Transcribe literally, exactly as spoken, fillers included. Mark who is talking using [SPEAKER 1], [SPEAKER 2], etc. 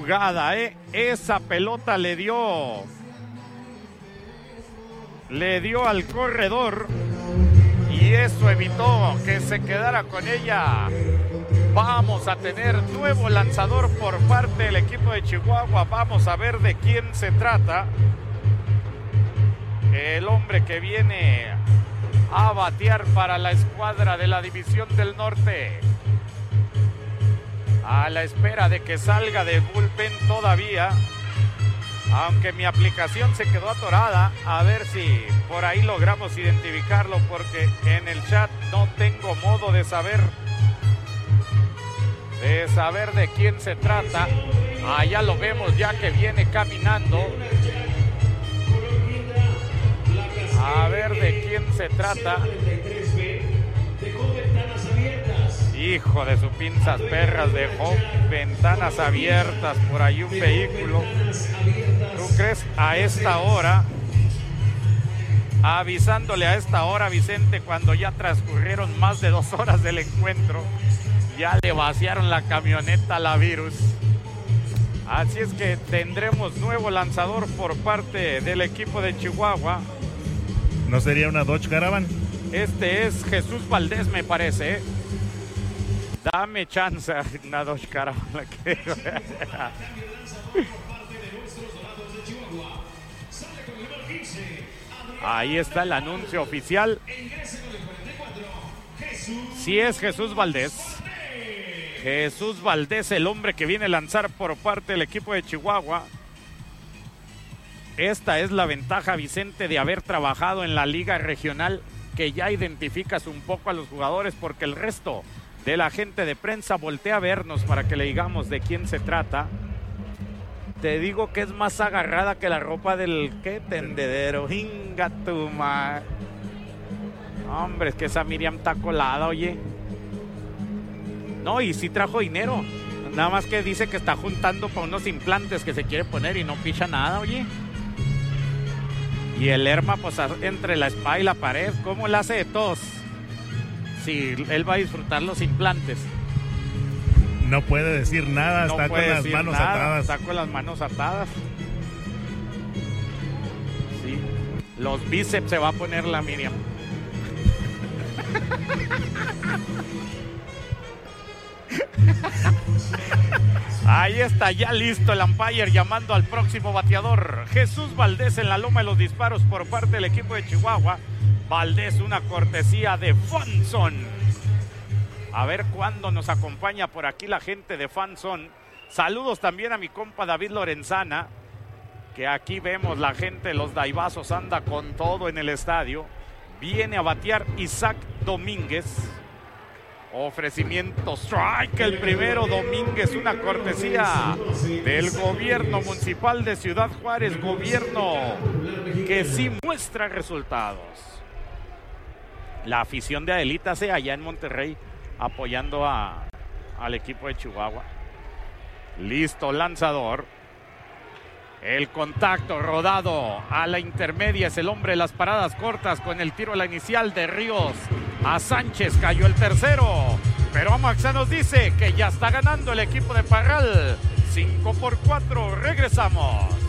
[SPEAKER 1] jugada, ¿eh? Esa pelota le dio le dio al corredor y eso evitó que se quedara con ella. Vamos a tener nuevo lanzador por parte del equipo de Chihuahua. Vamos a ver de quién se trata. El hombre que viene a batear para la escuadra de la División del Norte. A la espera de que salga de bullpen todavía. Aunque mi aplicación se quedó atorada. A ver si por ahí logramos identificarlo, porque en el chat no tengo modo de saber de saber de quién se trata. Allá lo vemos ya que viene caminando. A ver de quién se trata. Hijo de sus pinzas perras, dejó ventanas abiertas por ahí un vehículo. ¿Tú crees a esta hora? Avisándole a esta hora, Vicente, cuando ya transcurrieron más de dos horas del encuentro. Ya le vaciaron la camioneta a la Virus. Así es que tendremos nuevo lanzador por parte del equipo de Chihuahua.
[SPEAKER 2] ¿No sería una Dodge Caravan?
[SPEAKER 1] Este es Jesús Valdés, me parece, ¿eh? Dame chance, una Dodge Caravan. Ahí está el anuncio oficial. Sí es Jesús Valdés. Jesús Valdés, el hombre que viene a lanzar por parte del equipo de Chihuahua. Esta es la ventaja, Vicente, de haber trabajado en la liga regional, que ya identificas un poco a los jugadores, porque el resto de la gente de prensa voltea a vernos para que le digamos de quién se trata. Te digo que es más agarrada que la ropa del ¿qué? Tendedero. Hinga tu madre. Hombre, es que esa Miriam está colada, oye. No, y sí trajo dinero. Nada más que dice que está juntando para unos implantes que se quiere poner y no picha nada, oye. Y el Lerma, pues entre la espada y la pared, ¿cómo le hace de tos? Sí, él va a disfrutar los implantes.
[SPEAKER 2] No puede decir nada,
[SPEAKER 1] no
[SPEAKER 2] está con las manos
[SPEAKER 1] nada,
[SPEAKER 2] atadas.
[SPEAKER 1] Está con las manos atadas. Sí, los bíceps se va a poner la Miriam. Ahí está, ya listo el umpire llamando al próximo bateador. Jesús Valdés en la loma de los disparos por parte del equipo de Chihuahua. Valdés, una cortesía de Fanson. A ver cuándo nos acompaña por aquí la gente de Fanson. Saludos también a mi compa David Lorenzana, que aquí vemos la gente de los Daibazos anda con todo en el estadio. Viene a batear Isaac Domínguez. Ofrecimiento strike, el primero Domínguez, una cortesía del gobierno municipal de Ciudad Juárez, gobierno que sí muestra resultados. La afición de Adelita se allá en Monterrey apoyando a, al equipo de Chihuahua. Listo, lanzador. El contacto rodado a la intermedia, es el hombre de las paradas cortas con el tiro a la inicial de Ríos a Sánchez. Cayó el tercero, pero Amaxa nos dice que ya está ganando el equipo de Parral. cinco por cuatro, regresamos.